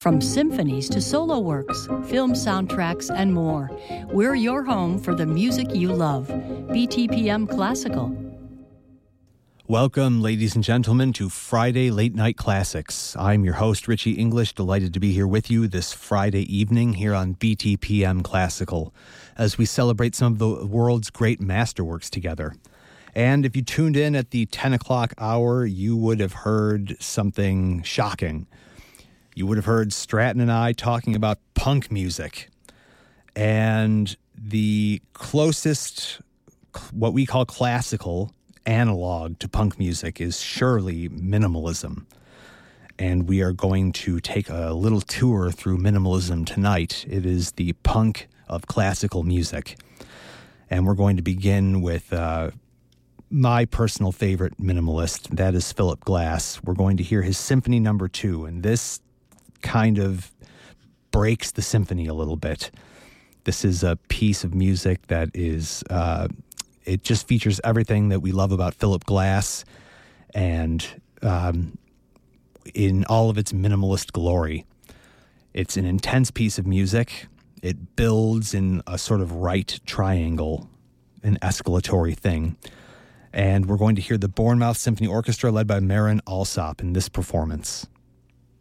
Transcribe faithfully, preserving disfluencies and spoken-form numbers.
From symphonies to solo works, film soundtracks, and more, we're your home for the music you love. B T P M Classical. Welcome, ladies and gentlemen, to Friday Late Night Classics. I'm your host, Richie English, delighted to be here with you this Friday evening here on B T P M Classical as we celebrate some of the world's great masterworks together. And if you tuned in at the ten o'clock hour, you would have heard something shocking. You would have heard Stratton and I talking about punk music. And the closest, what we call classical analog to punk music is surely minimalism. And we are going to take a little tour through minimalism tonight. It is the punk of classical music. And we're going to begin with uh, my personal favorite minimalist, that is Philip Glass. We're going to hear his Symphony Number Two, and this kind of breaks the symphony a little bit. This is a piece of music that is, uh, it just features everything that we love about Philip Glass, and um, in all of its minimalist glory. It's an intense piece of music. It builds in a sort of right triangle, an escalatory thing. And we're going to hear the Bournemouth Symphony Orchestra led by Marin Alsop in this performance.